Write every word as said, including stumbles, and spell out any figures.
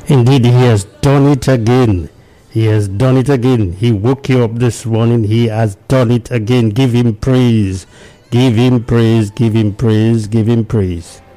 Indeed, He has done it again. He has done it again. He woke you up this morning. He has done it again. Give Him praise. Give Him praise. Give Him praise. Give Him praise.